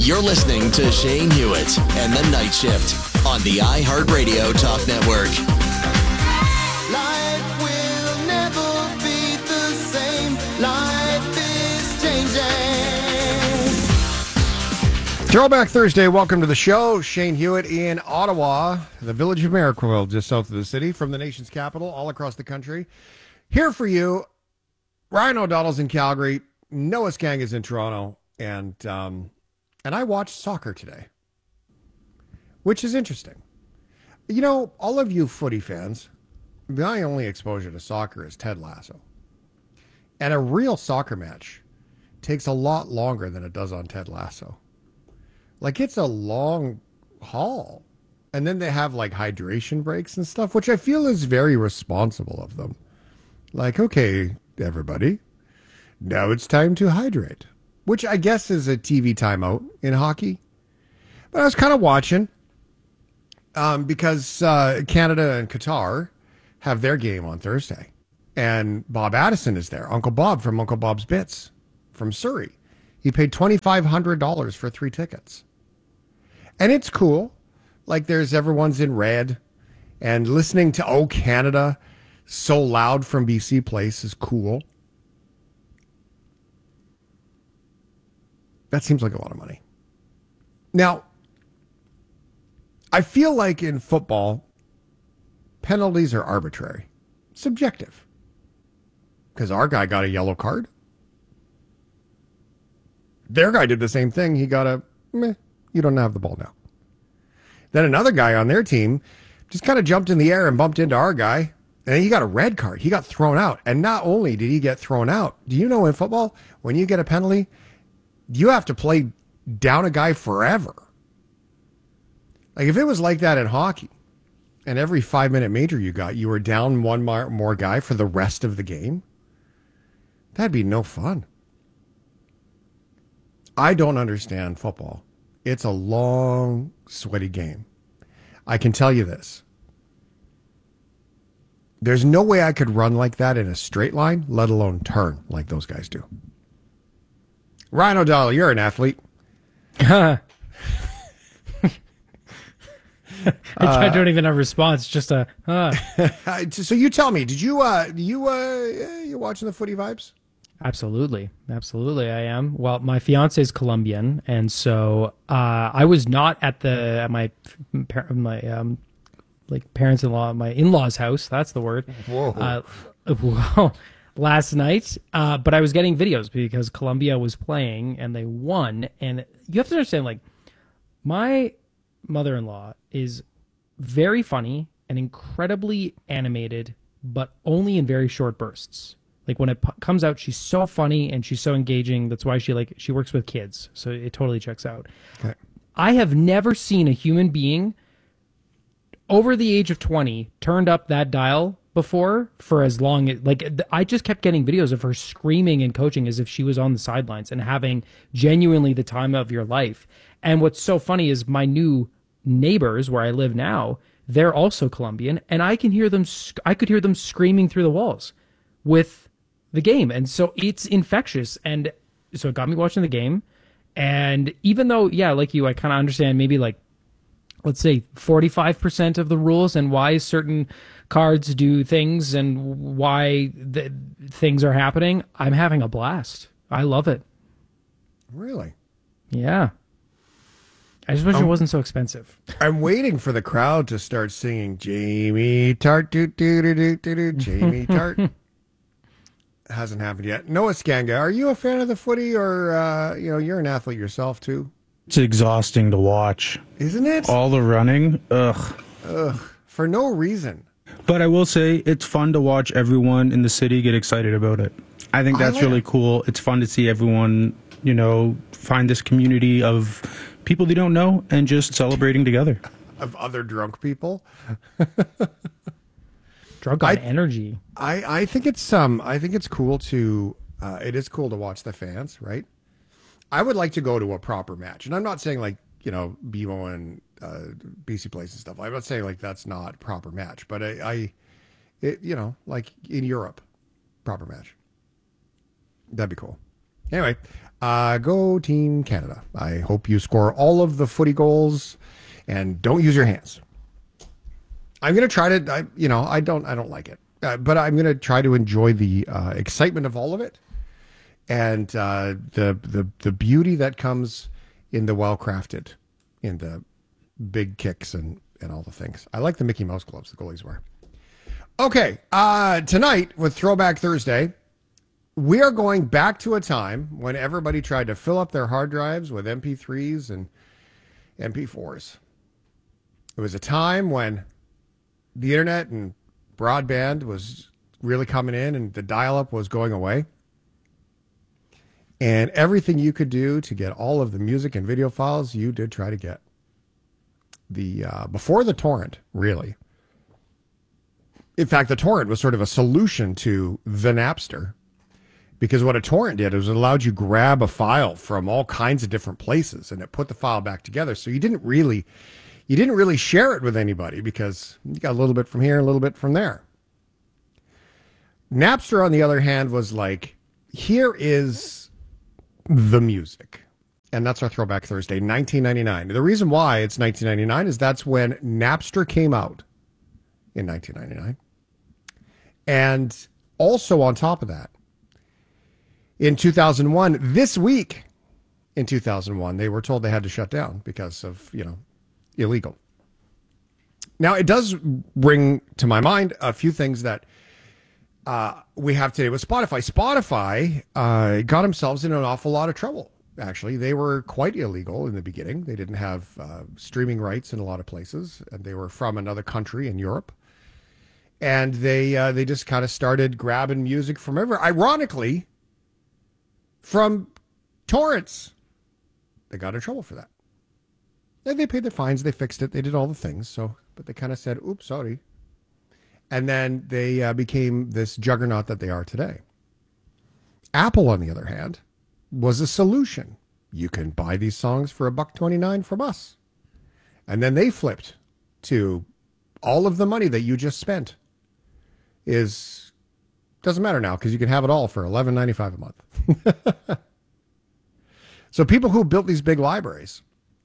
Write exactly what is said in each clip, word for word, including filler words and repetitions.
You're listening to Shane Hewitt and the Night Shift on the iHeartRadio Talk Network. Life will never be the same. Life is changing. Throwback Thursday. Welcome to the show. Shane Hewitt in Ottawa, the village of Marrickville, just south of the city, from the nation's capital, all across the country. Here for you, Ryan O'Donnell's in Calgary, Noah Skang is in Toronto, and um, and I watched soccer today, which is interesting. You know, all of you footy fans, my only exposure to soccer is Ted Lasso. And a real soccer match takes a lot longer than it does on Ted Lasso. Like, it's a long haul. And then they have, like, hydration breaks and stuff, which I feel is very responsible of them. Like, okay, everybody, now it's time to hydrate, which I guess is a T V timeout in hockey. But I was kind of watching um, because uh, Canada and Qatar have their game on Thursday. And Bob Addison is there, Uncle Bob from Uncle Bob's Bits from Surrey. He paid twenty-five hundred dollars for three tickets. And it's cool. Like, there's everyone's in red. And listening to Oh Canada so loud from B C Place is cool. That seems like a lot of money. Now, I feel like in football, penalties are arbitrary, subjective. Because our guy got a yellow card. Their guy did the same thing. He got a, meh, you don't have the ball now. Then another guy on their team just kind of jumped in the air and bumped into our guy. And he got a red card. He got thrown out. And not only did he get thrown out, do you know in football, when you get a penalty, you have to play down a guy forever. Like, if it was like that in hockey, and every five-minute major you got, you were down one more, more guy for the rest of the game, that'd be no fun. I don't understand football. It's a long, sweaty game. I can tell you this. There's no way I could run like that in a straight line, let alone turn like those guys do. Ryan O'Donnell, you're an athlete. I uh, don't even have a response. Just a. Uh. So you tell me, did you uh, you uh, you watching the footy vibes? Absolutely, absolutely, I am. Well, my fiance is Colombian, and so uh, I was not at the at my my um like parents-in-law, my in-laws' house. That's the word. Whoa. Uh, well, last night, uh, but I was getting videos because Colombia was playing and they won. And you have to understand, like, my mother-in-law is very funny and incredibly animated, but only in very short bursts. Like, when it p- comes out, she's so funny and she's so engaging. That's why she like she works with kids, so it totally checks out. Okay. I have never seen a human being over the age of twenty turned up that dial before for as long as, like, I just kept getting videos of her screaming and coaching as if she was on the sidelines and having genuinely the time of your life. And what's so funny is my new neighbors where I live now, they're also Colombian, and I can hear them, I could hear them screaming through the walls with the game. And so it's infectious. And so it got me watching the game. And even though, yeah, like you, I kind of understand maybe like, let's say forty-five percent of the rules and why certain cards do things and why the things are happening, I'm having a blast. I love it. Really? Yeah. I just wish um, it wasn't so expensive. I'm waiting for the crowd to start singing Jamie Tart, doo, doo, doo, doo, doo, doo, Jamie Tart. Hasn't happened yet. Noah Skanga, are you a fan of the footy, or uh, you know, you're an athlete yourself too? It's exhausting to watch. Isn't it? All the running. Ugh. Ugh. For no reason. But I will say it's fun to watch everyone in the city get excited about it. I think that's I like really it. cool. It's fun to see everyone, you know, find this community of people they don't know and just celebrating together. Of other drunk people. Drunk on I, energy. I, I think it's um I think it's cool to uh, it is cool to watch the fans, right? I would like to go to a proper match, and I'm not saying like, you know, B M O and uh, B C Place and stuff. I'm not saying like that's not proper match, but I, I it, you know, like in Europe, proper match. That'd be cool. Anyway, uh, go Team Canada. I hope you score all of the footy goals and don't use your hands. I'm going to try to, I, you know, I don't, I don't like it, uh, but I'm going to try to enjoy the uh, excitement of all of it and uh, the the the beauty that comes in the well-crafted, in the big kicks and and all the things. I like the Mickey Mouse gloves the goalies wear. Okay, uh, tonight with Throwback Thursday, we are going back to a time when everybody tried to fill up their hard drives with M P threes and M P fours. It was a time when the internet and broadband was really coming in and the dial-up was going away. And everything you could do to get all of the music and video files, you did try to get. The uh, before the torrent, really. In fact, the torrent was sort of a solution to the Napster. Because what a torrent did is it allowed you to grab a file from all kinds of different places and it put the file back together. So you didn't really... You didn't really share it with anybody because you got a little bit from here, a little bit from there. Napster, on the other hand, was like, here is the music. And that's our Throwback Thursday, nineteen ninety-nine. The reason why it's nineteen ninety-nine is that's when Napster came out in nineteen ninety-nine. And also on top of that, in two thousand one, this week in two thousand one, they were told they had to shut down because of, you know, illegal. Now, it does bring to my mind a few things that uh, we have today with Spotify. Spotify uh, got themselves in an awful lot of trouble, actually. They were quite illegal in the beginning. They didn't have uh, streaming rights in a lot of places, and they were from another country in Europe. And they, uh, they just kind of started grabbing music from everywhere. Ironically, from torrents. They got in trouble for that. And they paid their fines, they fixed it, they did all the things. So, but they kind of said, oops, sorry. And then they uh, became this juggernaut that they are today. Apple, on the other hand, was a solution. You can buy these songs for a buck twenty-nine from us. And then they flipped to all of the money that you just spent is, doesn't matter now because you can have it all for eleven ninety-five a month. So people who built these big libraries,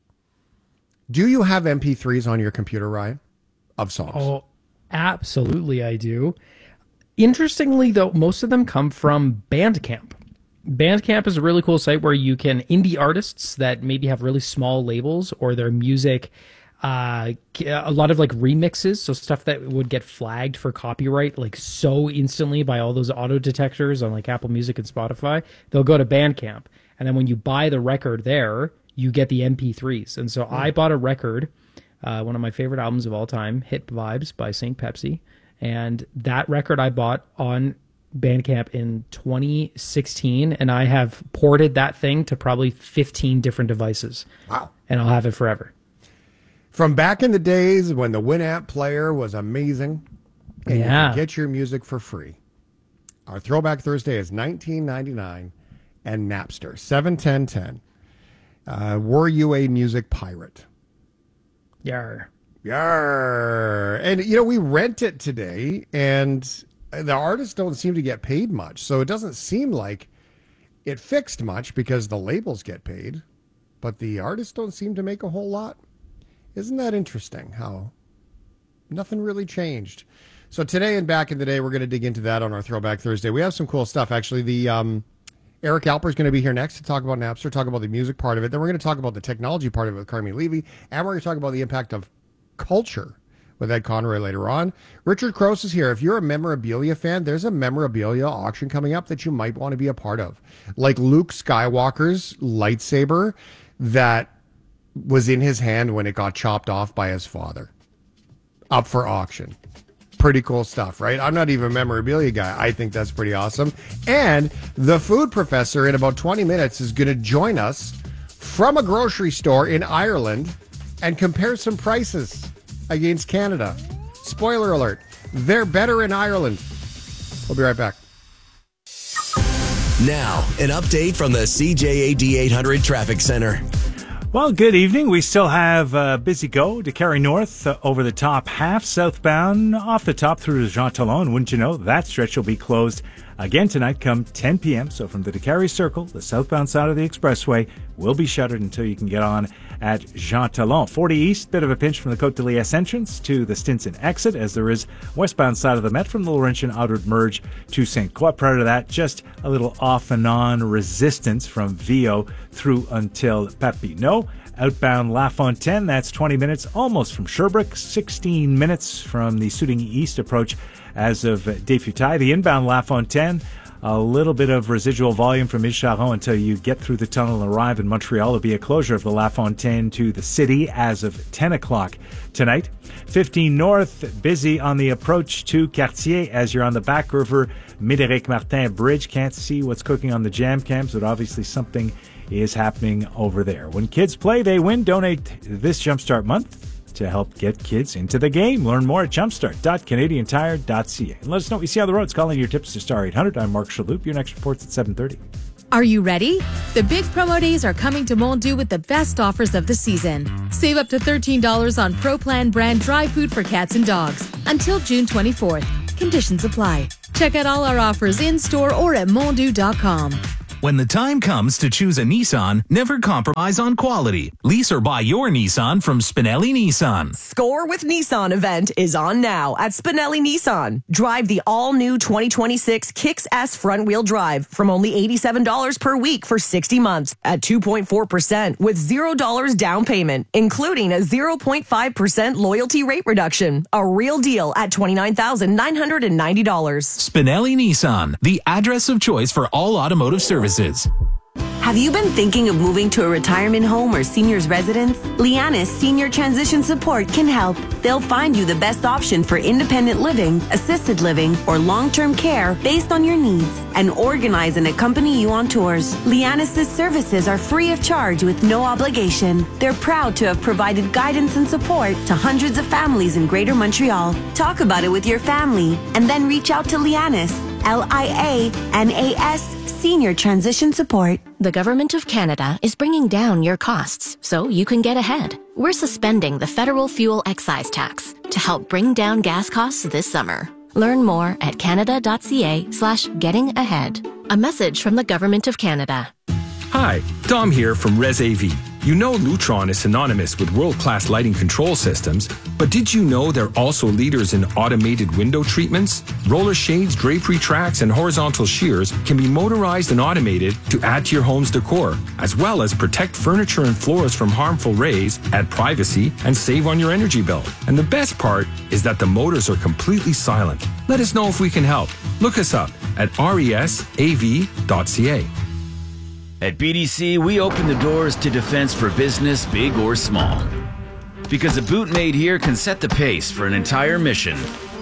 do you have M P threes on your computer, Ryan, of songs? Oh, absolutely I do. Interestingly, though, most of them come from Bandcamp. Bandcamp is a really cool site where you can, indie artists that maybe have really small labels or their music, uh, a lot of like remixes, so stuff that would get flagged for copyright like so instantly by all those auto detectors on like Apple Music and Spotify, they'll go to Bandcamp. And then when you buy the record there, you get the M P threes. And so mm. I bought a record, uh, one of my favorite albums of all time, Hit Vibes by Saint Pepsi. And that record I bought on Bandcamp in twenty sixteen, and I have ported that thing to probably fifteen different devices. Wow. And I'll have it forever. From back in the days when the Winamp player was amazing and yeah. you could get your music for free. Our Throwback Thursday is nineteen ninety-nine and Napster, seven ten ten. Uh, were you a music pirate? Yar. Yar. And, you know, we rent it today, and the artists don't seem to get paid much. So it doesn't seem like it fixed much because the labels get paid, but the artists don't seem to make a whole lot. Isn't that interesting how nothing really changed? So today and back in the day, we're going to dig into that on our Throwback Thursday. We have some cool stuff, actually. The um, Eric Alper is going to be here next to talk about Napster, talk about the music part of it. Then we're going to talk about the technology part of it with Carmi Levy, and we're going to talk about the impact of culture with Ed Conroy later on. Richard Cross is here. If you're a memorabilia fan, there's a memorabilia auction coming up that you might want to be a part of. Like Luke Skywalker's lightsaber that was in his hand when it got chopped off by his father. Up for auction. Pretty cool stuff, right? I'm not even a memorabilia guy. I think that's pretty awesome. And the food professor in about twenty minutes is going to join us from a grocery store in Ireland and compare some prices against Canada. Spoiler alert, they're better in Ireland. We'll be right back. Now, an update from the C J A D eight hundred Traffic Center. Well, good evening. We still have uh, busy go to Carry North uh, over the top half, southbound off the top through to Jean Talon. Wouldn't you know, that stretch will be closed Again tonight come ten p.m. So from the Décarie Circle, the southbound side of the expressway will be shuttered until you can get on at Jean Talon. forty East, bit of a pinch from the Côte de Liesse entrance to the Stinson exit, as there is westbound side of the Met from the Laurentian outward merge to Saint Croix. Prior to that, just a little off and on resistance from Vio through until Papineau. Outbound La Fontaine, that's twenty minutes almost from Sherbrooke, sixteen minutes from the Soudigny East approach as of Desfutailles. The inbound La Fontaine, a little bit of residual volume from Isle-Charon until you get through the tunnel and arrive in Montreal. There'll be a closure of the La Fontaine to the city as of ten o'clock tonight. fifteen North, busy on the approach to Cartier as you're on the Back River Médéric Martin Bridge. Can't see what's cooking on the jam cams, but obviously something is happening over there. When kids play, they win. Donate this Jumpstart month to help get kids into the game. Learn more at jumpstart dot canadian tire dot c a. And let us know what you see on the roads. Calling your tips to Star eight hundred. I'm Mark Shalhoub. Your next report's at seven thirty. Are you ready? The big promo days are coming to Mondieu with the best offers of the season. Save up to thirteen dollars on Pro Plan brand dry food for cats and dogs until June twenty-fourth. Conditions apply. Check out all our offers in-store or at mondieu dot com. When the time comes to choose a Nissan, never compromise on quality. Lease or buy your Nissan from Spinelli Nissan. Score with Nissan event is on now at Spinelli Nissan. Drive the all-new twenty twenty-six Kicks S front-wheel drive from only eighty-seven dollars per week for sixty months at two point four percent with zero dollars down payment, including a zero point five percent loyalty rate reduction. A real deal at twenty-nine thousand nine hundred ninety dollars. Spinelli Nissan, the address of choice for all automotive services. Have you been thinking of moving to a retirement home or senior's residence? Lianis Senior Transition Support can help. They'll find you the best option for independent living, assisted living, or long-term care based on your needs and organize and accompany you on tours. Lianis' services are free of charge with no obligation. They're proud to have provided guidance and support to hundreds of families in Greater Montreal. Talk about it with your family and then reach out to Lianis, L I A N A S, Senior Transition Support. The Government of Canada is bringing down your costs so you can get ahead. We're suspending the federal fuel excise tax to help bring down gas costs this summer. Learn more at canada dot c a slash getting ahead. A message from the Government of Canada. Hi, Dom here from ResAV. You know Lutron is synonymous with world-class lighting control systems, but did you know they're also leaders in automated window treatments? Roller shades, drapery tracks, and horizontal shears can be motorized and automated to add to your home's decor, as well as protect furniture and floors from harmful rays, add privacy, and save on your energy bill. And the best part is that the motors are completely silent. Let us know if we can help. Look us up at resav dot c a. At B D C, we open the doors to defense for business, big or small. Because a boot made here can set the pace for an entire mission.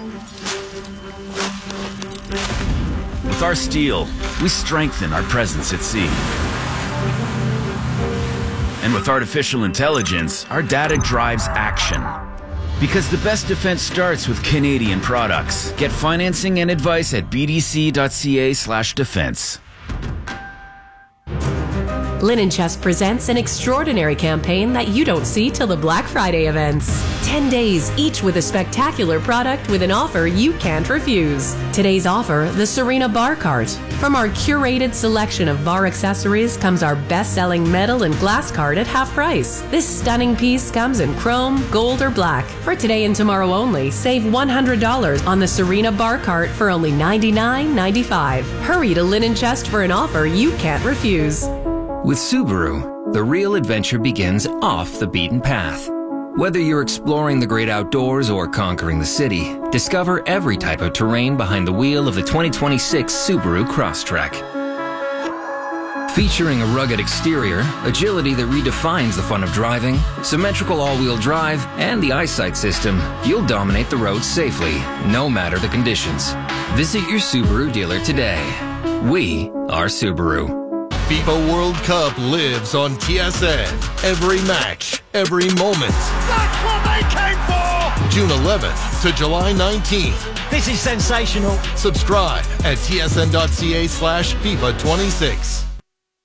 With our steel, we strengthen our presence at sea. And with artificial intelligence, our data drives action. Because the best defense starts with Canadian products. Get financing and advice at b d c dot c a slash defense. Linen Chest presents an extraordinary campaign that you don't see till the Black Friday events. ten days, each with a spectacular product with an offer you can't refuse. Today's offer, the Serena Bar Cart. From our curated selection of bar accessories comes our best-selling metal and glass cart at half price. This stunning piece comes in chrome, gold, or black. For today and tomorrow only, save one hundred dollars on the Serena Bar Cart for only ninety-nine ninety-five. Hurry to Linen Chest for an offer you can't refuse. With Subaru, the real adventure begins off the beaten path. Whether you're exploring the great outdoors or conquering the city, discover every type of terrain behind the wheel of the twenty twenty-six Subaru Crosstrek. Featuring a rugged exterior, agility that redefines the fun of driving, symmetrical all-wheel drive, and the eyesight system, you'll dominate the roads safely, no matter the conditions. Visit your Subaru dealer today. We are Subaru. FIFA World Cup lives on T S N. Every match, every moment. That's what they came for! June eleventh to July nineteenth. This is sensational. Subscribe at t s n dot c a slash FIFA twenty-six.